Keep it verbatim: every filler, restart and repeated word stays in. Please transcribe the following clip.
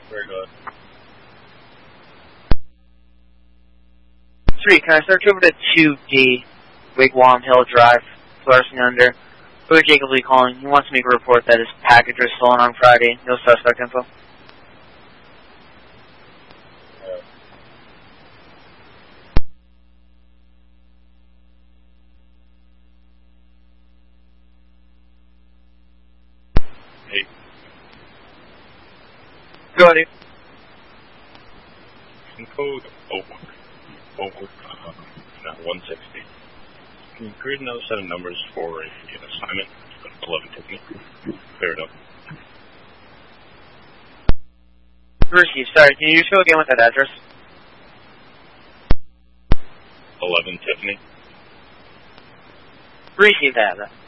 Very good. Three, can I search over to two D, Wigwam Hill Drive, Larson under? Billy Jacob Lee calling. He wants to make a report that his package was stolen on Friday. No suspect info. Uh, hey. Go ahead. In code Oakwood, Oakwood, uh, no, one sixty. Can you create another set of numbers for a, an assignment? eleven Tiffany. Fair enough. Receive. Sorry, can you just go again with that address? eleven Tiffany. Receive that.